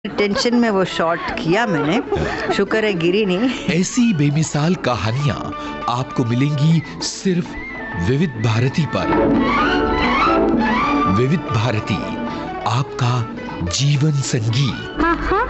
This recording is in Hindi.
टेंशन में वो शॉट किया मैंने, शुक्र है गिरी नहीं। ऐसी बेमिसाल कहानियां आपको मिलेंगी सिर्फ विविध भारती पर। विविध भारती, आपका जीवन संगी।